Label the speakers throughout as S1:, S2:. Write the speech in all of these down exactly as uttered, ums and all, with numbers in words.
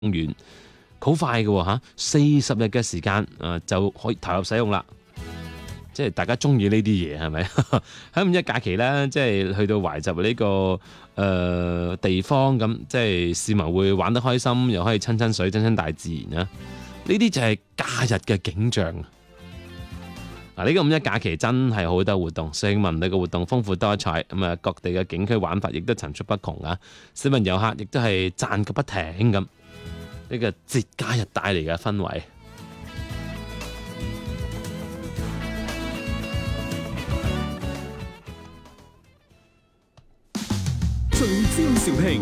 S1: 園，好快嘅喎嚇，四十日嘅時間啊就可以投入使用啦。即係大家中意呢啲嘢係咪？喺五一假期咧，即係去到懷集呢、這個誒、呃、地方咁，即係市民會玩得開心，又可以親親水、親親大自然啊！呢啲就係假日嘅景象。嗱，呢個五一假期真係好多活動，市民哋嘅活動豐富多彩，咁啊各地嘅景區玩法亦都層出不窮啊！市民遊客亦都係讚個不停咁，呢、這個節假日帶嚟嘅氛圍。
S2: 聚焦肇慶，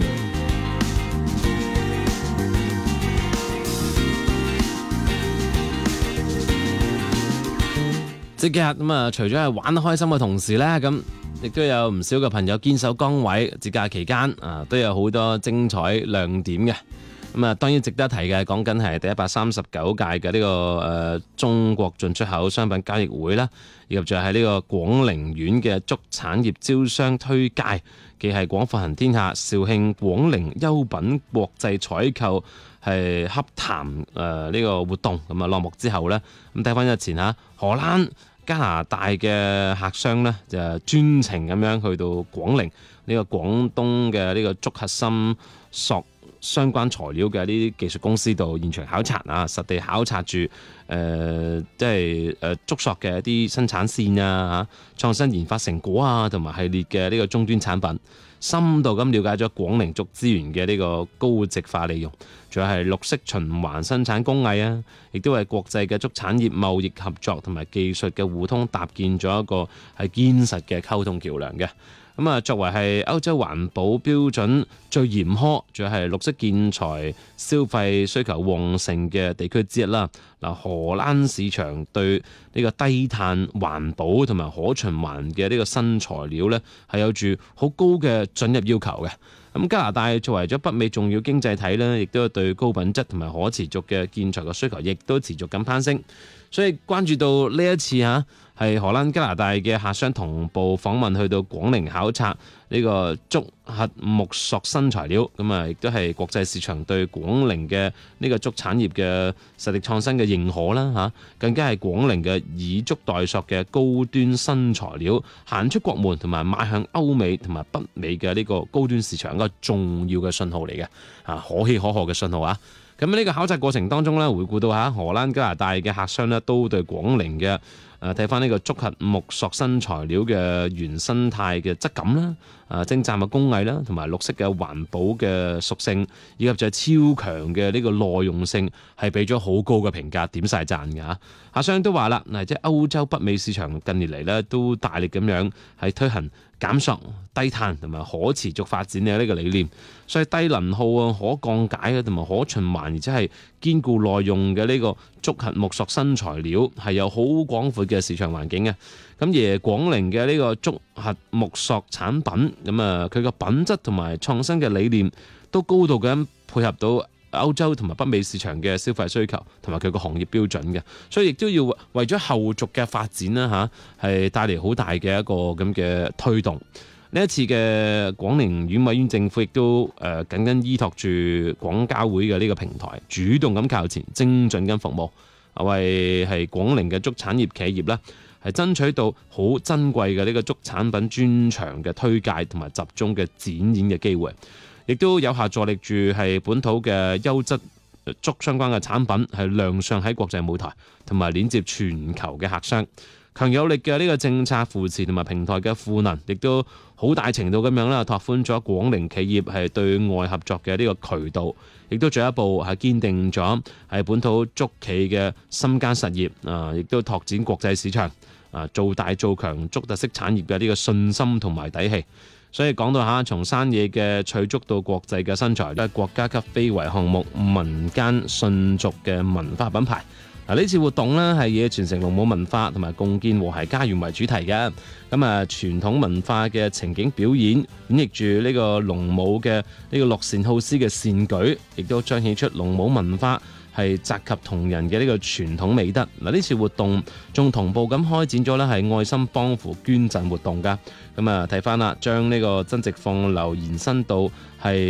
S1: 節假日咁啊，除咗係玩得開心嘅同時咧，咁亦都有唔少嘅朋友堅守崗位。節假期間啊，都有好多精彩亮點嘅。咁啊，當然值得提嘅，講緊係第一百三十九屆嘅呢個誒、呃、中國進出口商品交易會啦，以及就係呢個廣陵縣嘅竹產業招商推介，既係廣泛行天下，肇慶廣陵優品國際採購係洽談誒呢個活動咁啊落幕之後呢，咁睇翻日前嚇荷蘭、加拿大嘅客商呢，就專程咁樣去到廣陵呢個廣東嘅呢個竹核心塑相關材料嘅呢啲技術公司度現場考察啊，實地考察住誒、呃，即係誒竹塑嘅一啲生產線啊、嚇創新研發成果啊，同埋系列嘅呢個終端產品，深度咁了解咗廣陵竹資源嘅呢個高值化利用，仲有係綠色循環生產工藝啊，亦都係國際嘅竹產業貿易合作同埋技術嘅互通搭建咗一個係堅實嘅溝通橋梁嘅。咁啊，作為係歐洲環保標準最嚴苛，仲有係綠色建材消費需求旺盛嘅地區之一啦。嗱，荷蘭市場對呢個低碳環保同埋可循環嘅呢個新材料呢，係有住好高嘅准入要求嘅。咁加拿大作為咗北美重要經濟體呢，亦都對高品質同埋可持續嘅建材嘅需求，亦都持續咁攀升。所以關注到呢一次嚇，係荷蘭加拿大嘅客商同步訪問去到廣陵考察呢個竹核木塑新材料，咁啊亦都係國際市場對廣陵嘅呢個竹產業嘅實力創新嘅認可啦嚇，更加係廣陵嘅以竹代塑嘅高端新材料行出國門同埋邁向歐美同埋北美嘅呢個高端市場一個重要嘅信號嚟嘅嚇，可喜可賀嘅信號啊！咁呢個考察過程當中咧，回顧到嚇荷蘭、加拿大嘅客商咧，都對廣陵嘅誒睇翻呢個竹核木塑新材料嘅原生態嘅質感啦、誒精湛嘅工藝啦，同埋綠色嘅環保嘅屬性，以及就係超強嘅呢個耐用性，係俾咗好高嘅評價，點晒讚嘅嚇。客商都話啦，嗱即係歐洲北美市場近年嚟咧，都大力咁樣係推行減塑、低碳同埋可持續發展嘅呢個理念，所以低能耗啊、可降解嘅同埋可循環，而且係堅固耐用嘅呢個竹核木塑新材料，係有好廣闊嘅市場環境嘅。咁而廣陵嘅呢個竹核木塑產品，咁啊佢個品質同埋創新嘅理念，都高度咁配合到歐洲同埋北美市場嘅消費需求同埋佢個行業標準嘅，所以亦都要為咗後續嘅發展啦嚇，係帶嚟好大嘅一個咁嘅推動。呢一次嘅廣陵縣委縣政府亦都誒緊緊依託住廣交會嘅呢個平台，主動咁靠前，精準咁服務，為係廣陵嘅竹產業企業啦，係爭取到好珍貴嘅呢個竹產品專長嘅推介同埋集中嘅展演嘅機會。亦都有效助力住係本土嘅優質竹相關嘅產品係亮相喺國際舞台，同埋連接全球嘅客商。強有力嘅呢個政策扶持同埋平台嘅賦能，亦都好大程度咁樣啦，拓寬咗廣陵企業係對外合作嘅呢個渠道，亦都進一步係堅定咗係本土竹企嘅深耕實業啊，亦都拓展國際市場啊，做大做強竹特色產業嘅呢個信心同埋底氣。所以講到下，從山野嘅翠竹到國際嘅新材料，國家級非遺項目、民間信俗嘅文化品牌。嗱，呢次活動呢係以傳承龍武文化同埋共建和諧家園為主題嘅。咁啊，傳統文化嘅情景表演，演繹住呢個龍武嘅呢個樂善好施嘅善舉，亦都彰顯出龍武文化係澤及同仁嘅呢個傳統美德。嗱，呢次活動仲同步咁開展咗呢係愛心幫扶捐贈活動噶。咁啊，睇翻啦，將呢個增值放流延伸到係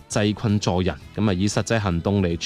S1: 濟困助人，咁啊以實際行動嚟